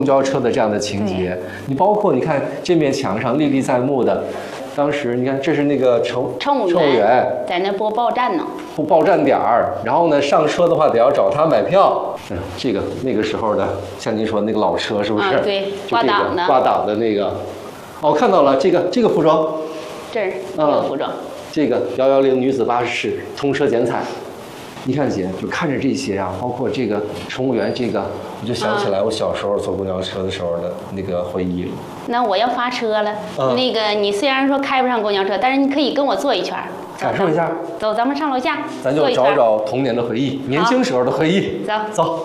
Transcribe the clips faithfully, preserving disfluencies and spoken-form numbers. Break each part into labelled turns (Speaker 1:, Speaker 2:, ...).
Speaker 1: 公交车的这样的情节。你包括你看这面墙上历历在目的，当时你看这是那个乘
Speaker 2: 乘务
Speaker 1: 员
Speaker 2: 员在那播报站呢，
Speaker 1: 报报站点儿，然后呢上车的话得要找他买票。嗯，这个那个时候的，像您说那个老车是不是？
Speaker 2: 啊，对，挂档的，
Speaker 1: 挂档的那个。哦，看到了，这个这个服装，
Speaker 2: 这是这个服装，
Speaker 1: 这个幺幺零女子巴士通车剪彩。你看姐，就看着这些啊，包括这个乘务员这个，我就想起来我小时候坐公交车的时候的那个回忆了。
Speaker 2: 那我要发车了，嗯、那个你虽然说开不上公交车，但是你可以跟我坐一圈，
Speaker 1: 感受一下。
Speaker 2: 走，咱们上楼下，
Speaker 1: 咱就找找童年的回忆，年轻时候的回忆。
Speaker 2: 走
Speaker 1: 走。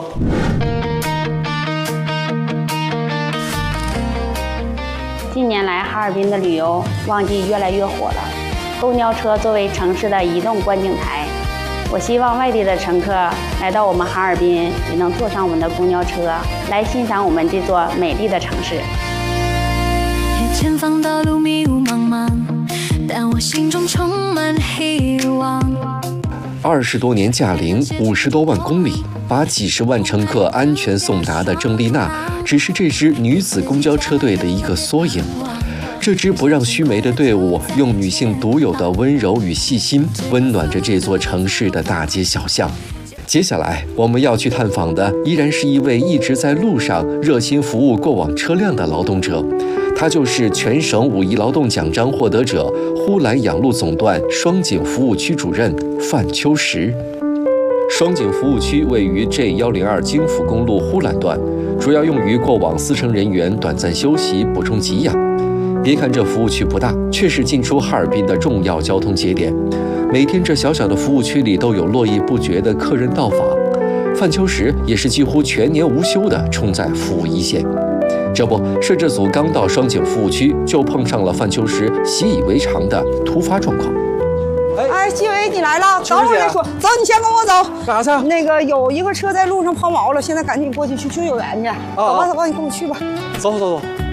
Speaker 2: 近年来，哈尔滨的旅游旺季越来越火了。公交车作为城市的移动观景台，我希望外地的乘客来到我们哈尔滨，也能坐上我们的公交车，来欣赏我们这座美丽的城市。
Speaker 3: 前方道路迷雾茫茫，但我心中充满希望。
Speaker 4: 二十多年驾龄，五十多万公里，把几十万乘客安全送达的郑丽娜，只是这支女子公交车队的一个缩影。这支不让须眉的队伍，用女性独有的温柔与细心，温暖着这座城市的大街小巷。接下来我们要去探访的，依然是一位一直在路上热心服务过往车辆的劳动者。他就是全省五一劳动奖章获得者呼兰养路总段双井服务区主任范秋实。双井服务区位于 J 一零二京福公路呼兰段，主要用于过往司乘人员短暂休息、补充给养。别看这服务区不大，却是进出哈尔滨的重要交通节点。每天这小小的服务区里都有络绎不绝的客人到访，范秋实也是几乎全年无休地冲在服务一线。这不，摄制组刚到双井服务区，就碰上了范秋实习以为常的突发状况。
Speaker 5: 哎，纪委你来了，等会儿再说。走，你先跟我走。
Speaker 1: 干啥去？
Speaker 5: 那个有一个车在路上抛锚了，现在赶紧过去去救救援去。走吧，走吧，你跟我去吧。
Speaker 1: 走走走。